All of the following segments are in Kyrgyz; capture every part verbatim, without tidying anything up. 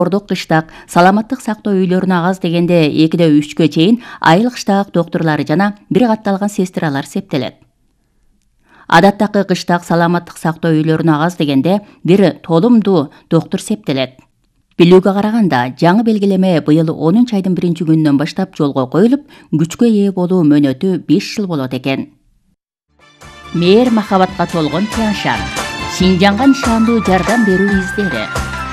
Ордук кыштак саламаттык сактоо үйлөрүнө агаз дегенде экиде үчкө чейин айыл кыштак доктурлары жана бир катталган сестралар септелет. Адаттагы кыштак саламаттык сактоо үйлөрүнө агаз дегенде бир толумдуу доктур септелет. Билүүгө караганда, жаңы белгилеме быйыл онунчу айдын биринчи күнүнөн баштап жолго коюлуп, күчкө ээ болуу мөөнөтү беш жыл болот экен. Мээр махабатка толгон Тяншан. Шинжанга нышандуу жардам берүү издери.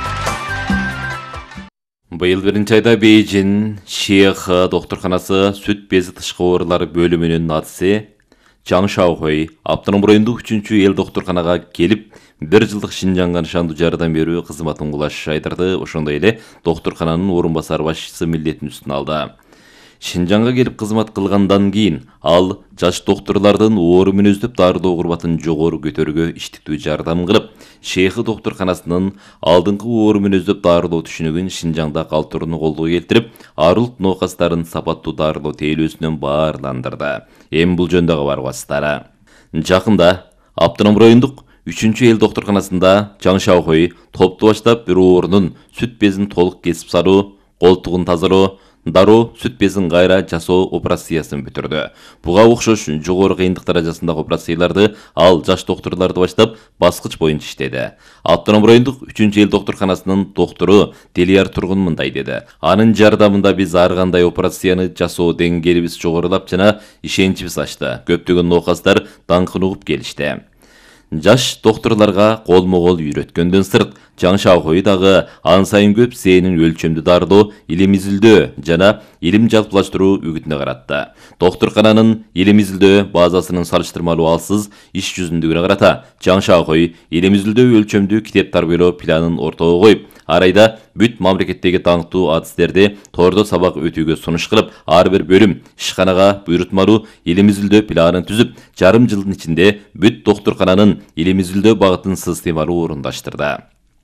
Быйыл биринчи айда Бейжин Шех доктурканасы сүт бези тышкы оорулары бөлүмүнүн атысы Чаң Шаохой Автоном райондук үчүнчү эл доктурканага келип, бир жылдык Шинжанга нышандуу жардам берүү кызматын кулаш айтырды. Ошондой эле доктуркананын орун басар башчысы милдетин үстүнө алды. Шинжанга келип кызмат кылгандан кийин ал жаш доктурлардын оору мүнөздөп дарылоо курбатын жогору көтөрүүгө иштиктүү жардам кылып, Шейхи доктурканасынын алдыңкы оору мүнөздөп дарылоо түшүнүгүн Шинжаңда калтырууну колдоо келтирип, арулт ноокастарын сапаттуу дарылоо тейлөөсүнөн баарландырды. Эми бул жөнүндө кабар басылары. Жакында Автоном райондук үчүнчү эл доктурканасында Чаң Шаохой топту баштап бир оорунун сүт безин толук кесип салуу, колтугун тазалоо, дароо сүт безин кайра жасоо операциясын бүтүрдү. Буга окшош жогору кыйындык даражасындагы операцияларды ал жаш доктурларды баштап баскыч боюнча иштеди. Автоном райондук үчүнчү эл доктурканасынын доктуру Делияр Тургун мындай деди. Анын жардамында биз ар кандай операцияны жасоо деңгээлибиз жогорулап жана ишеничибиз ачты. Көптөгөн ноокастар даңкын угуп келишти. Жаш доктурларга колмо-кол үйрөткөндөн сырт, Чаң Шаохой дагы ан сайын көп зээнин өлчөмдүү дарылоо, илим изилдөө жана илим жалпылаштыруу үгүтүнө каратты. Доктуркананын илим изилдөө базасынын салыштырмалуу алсыз иш жүзүндүгүнө карата Чаң Шаохой илим изилдөө өлчөмдүү китеп тарбиялоо планын ортого коюп, ар айда бүт мамлекеттеги даңктуу адистерди тордо сабак өтүүгө сунуш кылып, ар бир бөлүм ишканага буйрутмалуу илим изилдөө планын түзүп, жарым жылдын ичинде бүт доктуркананын илим изилдөө багытын системалуу орундаштырды.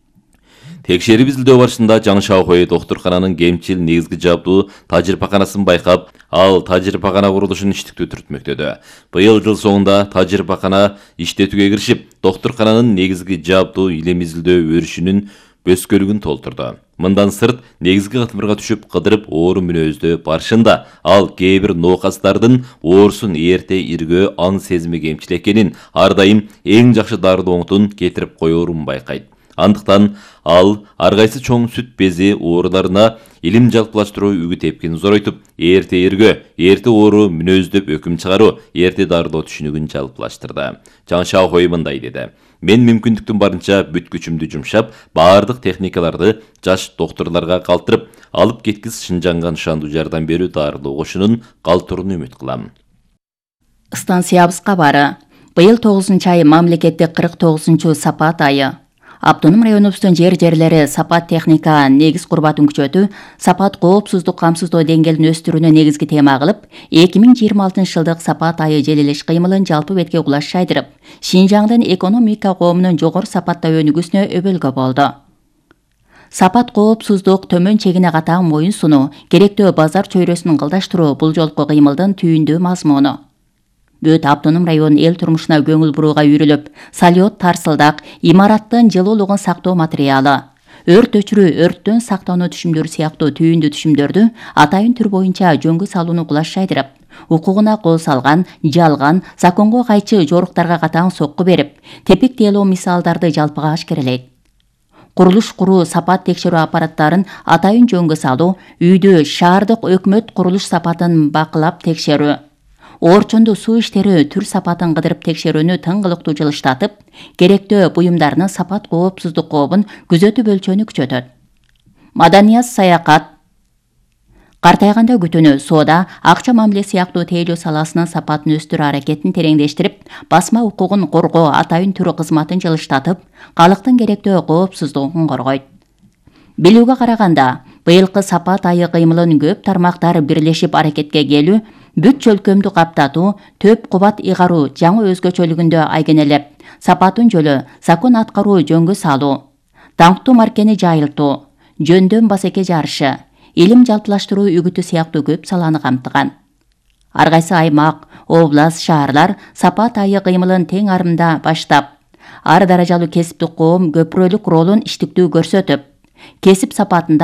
Текшерип изилдөө барышында Чаң Шаохой доктуркананын кемчил негизги жабдуу тажрыйбаканасын байкап, ал тажрыйбакана курулушун иштиктүү түртмөктөдү. Быйыл жыл соңунда тажрыйбакана иштетүүгө киришип, доктуркананын негизги жабдуу илим изилдөө өрүшүнүн бөскөлүгүн толтурду. Мындан сырт, негизги катмырга түшүп кыдырып оору мүнөздөө барышында ал кээ бир ноокастардын оорусун эрте иргөө аң сезими кемчил экенин, ар дайым эң жакшы дарылоо оңтун кетирип коерун байкайт. Андыктан ал ар кайсы чоң сүт бези ооруларына илим жалпылаштыруу үгүт эпкин зоройтуп, эрте иргөө, эрте оору мүнөздөп өкүм чыгаруу, эрте дарылоо түшүнүгүн жалпылаштырды. Чаң Шаохой мындай деди. Мен мүмкүндүктүн барынча бүт күчүмдү жумшап, баардык техникаларды жаш доктурларга калтырып, алып кеткис Шинжанга нышандуу жардам берүү дарылоо кошунун калтырууну үмүт кылам. Станциябыз кабары. Быйыл тогузунчу ай мамлекеттик кырк тогузунчу сапат айы. Автоном районубуздун жер-жерлери сапат техника негиз курбатын күчөтүү, сапат коопсуздук камсыздоо деңгээлин өстүрүүнү негизги тема кылып, эки миң жыйырма алтынчы жылдык сапат айы желилеш кыймылын жалпы бетке кулаш шайдырып, Шинжаңдын экономика коомунун жогору сапатта өнүгүүсүнө өбөлгө болду. Сапат коопсуздук төмөн чегине катаң моюн сунуу, керектөө базар чөйрөсүн кылдаштыруу бул жолку кыймылдын түйүндүү мазмуну. Бүт Автоном район эл турмушуна көңүл бурууга үйрүлүп, салют тарсылдак, имараттын жылуулугун сактоо материалы, өрт өчүрүү, өрттөн сактануу түшүмдөрү сыяктуу түйүндүү түшүмдөрдү атайын түр боюнча жөнгө салууну кулаш шайдырып, укугуна кол салган, жалган, законго кайчы жоруктарга катаң сокку берип, тепик тейлоо мисалдарды жалпыга ашкерелейт. Курулуш куруу сапат текшерүү аппараттарын атайын жөнгө салуу, үйдө шаардык өкмөт курулуш сапатын бакылап текшерүү, орчондуу суу иштери түр сапатын кыдырып текшерүүнү тыңгылыктуу жылыштатып, керектөө буюмдарынын сапат коопсуздук кообун күзөтүп өлчөөнү күчөтөт. Маданият саякат, картайганда күтүүнү, соода, акча мамиле сыяктуу тейлөө саласынын сапатын өстүрүү аракетин тереңдештирип, басма укугун коргоо атайын түрү кызматын жылыштатып, калктын керектөө коопсуздугун коргойт. Билүүгө караганда, быйылкы сапат айы кыймылын көп тармактар бирлешип аракетке келүү, бүт чөлкөмдү каптатуу, төп кубат ыйгаруу жаңы өзгөчөлүгүндө айгенелеп, сапатын жөлү, закон аткаруу жөнгө салуу, даңктуу маркени жайылтуу, жөндөн басеке жарышы, илим жалпылаштыруу үгүтү сыяктуу көп саланы камтыган. Ар кайсы аймак, област, шаарлар сапат айы кыймылын тең арымда баштап, ар даражалуу кесиптик коом көпүрөлүк ролун иштиктүү көрсөтүп, Кесип сапатында